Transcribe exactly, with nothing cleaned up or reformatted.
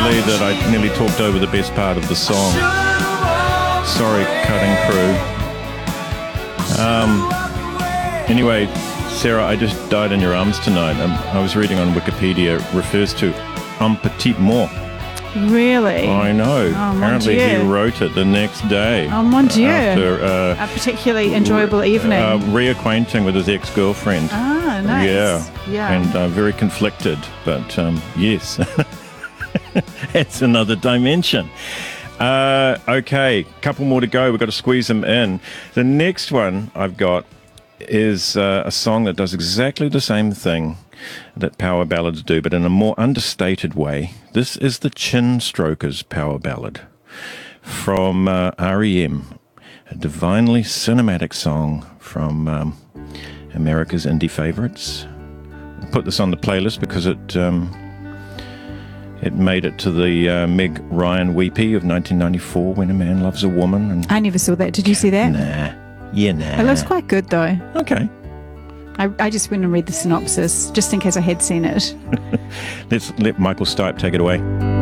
silly that I nearly talked over the best part of the song. Sorry, cutting crew. Um, anyway, Sarah, I just died in your arms tonight. Um, I was reading on Wikipedia, it refers to un petit mot. Really? I know. Oh, Apparently mon he Dieu. wrote it the next day. Oh, mon Dieu. After uh, A particularly enjoyable evening. uh, reacquainting with his ex-girlfriend. Ah, nice. Yeah. Yeah. And uh, very conflicted, but um, yes. It's another dimension. Uh, okay, couple more to go. We've got to squeeze them in. The next one I've got is uh, a song that does exactly the same thing that power ballads do, but in a more understated way. This is the Chin Strokers power ballad from uh, R E M, a divinely cinematic song from um, America's indie favorites. I put this on the playlist because it um, it made it to the uh, Meg Ryan Weepy of nineteen ninety-four, When a Man Loves a Woman. And I never saw that. Did you see that? Nah. Yeah, nah. It looks quite good, though. Okay. I, I just went and read the synopsis, just in case I had seen it. Let's let Michael Stipe take it away.